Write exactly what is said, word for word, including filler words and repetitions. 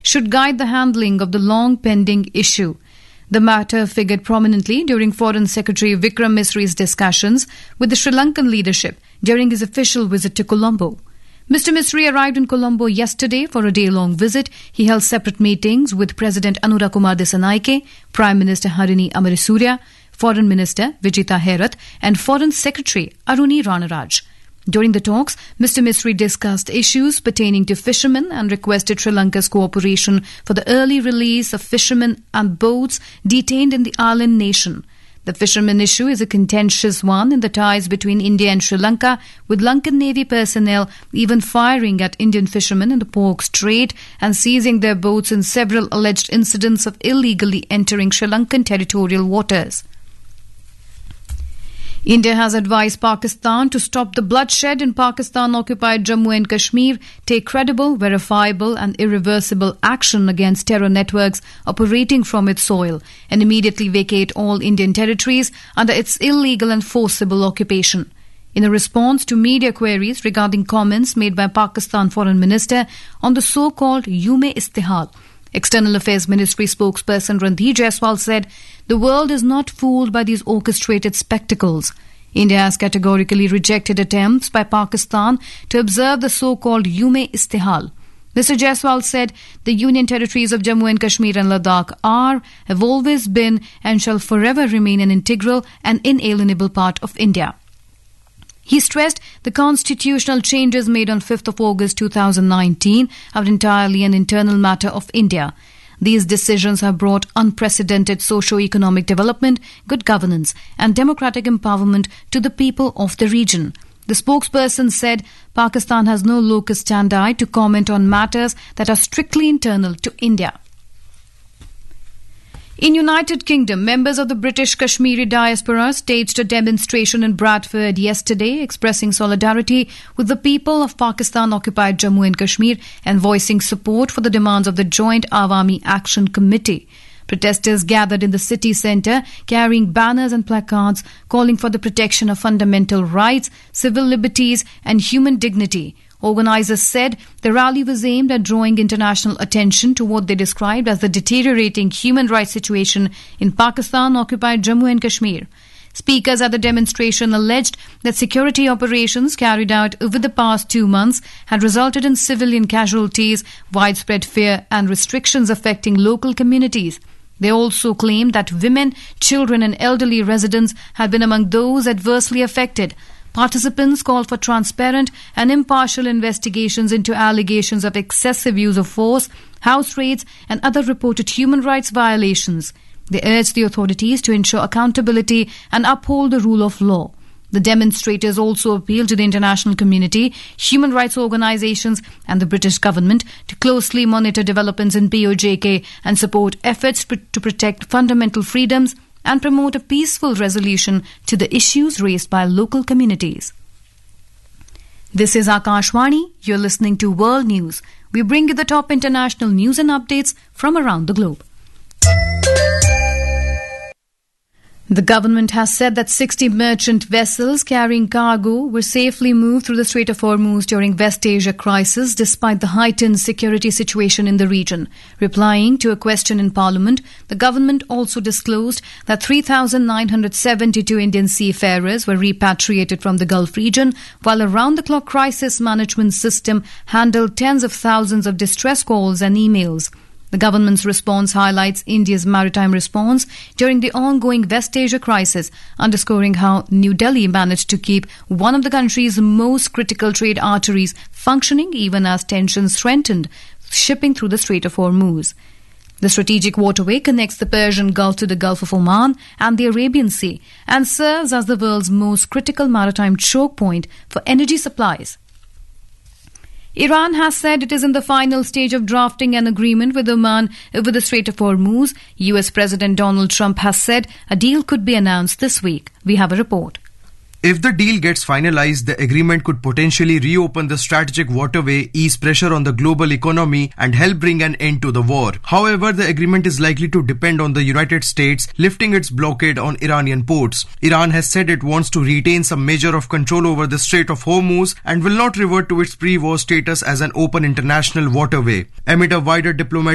should guide the handling of the long-pending issue. The matter figured prominently during Foreign Secretary Vikram Misri's discussions with the Sri Lankan leadership during his official visit to Colombo. Mister Misri arrived in Colombo yesterday for a day-long visit. He held separate meetings with President Anura Kumar Dissanayake, Prime Minister Harini Amarisurya, Foreign Minister Vijita Herath and Foreign Secretary Aruni Ranaraj. During the talks, Mister Misri discussed issues pertaining to fishermen and requested Sri Lanka's cooperation for the early release of fishermen and boats detained in the island nation. The fishermen issue is a contentious one in the ties between India and Sri Lanka, with Lankan Navy personnel even firing at Indian fishermen in the Pork Strait and seizing their boats in several alleged incidents of illegally entering Sri Lankan territorial waters. India has advised Pakistan to stop the bloodshed in Pakistan-occupied Jammu and Kashmir, take credible, verifiable and irreversible action against terror networks operating from its soil, and immediately vacate all Indian territories under its illegal and forcible occupation. In a response to media queries regarding comments made by Pakistan Foreign Minister on the so-called Yume-Istihal, External Affairs Ministry spokesperson Randhir Jaiswal said, "The world is not fooled by these orchestrated spectacles." India has categorically rejected attempts by Pakistan to observe the so-called Yume-Istihal. Mister Jaiswal said, "The Union territories of Jammu and Kashmir and Ladakh are, have always been and shall forever remain an integral and inalienable part of India." He stressed the constitutional changes made on fifth of August two thousand nineteen are entirely an internal matter of India. These decisions have brought unprecedented socio-economic development, good governance and democratic empowerment to the people of the region. The spokesperson said Pakistan has no locus standi to comment on matters that are strictly internal to India. In United Kingdom, members of the British Kashmiri diaspora staged a demonstration in Bradford yesterday expressing solidarity with the people of Pakistan-occupied Jammu and Kashmir and voicing support for the demands of the Joint Awami Action Committee. Protesters gathered in the city centre carrying banners and placards calling for the protection of fundamental rights, civil liberties and human dignity. Organisers said the rally was aimed at drawing international attention to what they described as the deteriorating human rights situation in Pakistan-occupied Jammu and Kashmir. Speakers at the demonstration alleged that security operations carried out over the past two months had resulted in civilian casualties, widespread fear and restrictions affecting local communities. They also claimed that women, children and elderly residents had been among those adversely affected. Participants called for transparent and impartial investigations into allegations of excessive use of force, house raids and other reported human rights violations. They urged the authorities to ensure accountability and uphold the rule of law. The demonstrators also appealed to the international community, human rights organisations and the British government to closely monitor developments in P O J K and support efforts to protect fundamental freedoms and promote a peaceful resolution to the issues raised by local communities. This is Akashwani. You're listening to World News. We bring you the top international news and updates from around the globe. The government has said that sixty merchant vessels carrying cargo were safely moved through the Strait of Hormuz during West Asia crisis despite the heightened security situation in the region. Replying to a question in Parliament, the government also disclosed that three thousand nine hundred seventy-two Indian seafarers were repatriated from the Gulf region, while a round-the-clock crisis management system handled tens of thousands of distress calls and emails. The government's response highlights India's maritime response during the ongoing West Asia crisis, underscoring how New Delhi managed to keep one of the country's most critical trade arteries functioning even as tensions strengthened, shipping through the Strait of Hormuz. The strategic waterway connects the Persian Gulf to the Gulf of Oman and the Arabian Sea and serves as the world's most critical maritime choke point for energy supplies. Iran has said it is in the final stage of drafting an agreement with Oman over the Strait of Hormuz. U S President Donald Trump has said a deal could be announced this week. We have a report. If the deal gets finalized, the agreement could potentially reopen the strategic waterway, ease pressure on the global economy, and help bring an end to the war. However, the agreement is likely to depend on the United States lifting its blockade on Iranian ports. Iran has said it wants to retain some measure of control over the Strait of Hormuz and will not revert to its pre-war status as an open international waterway. Amid a wider diplomatic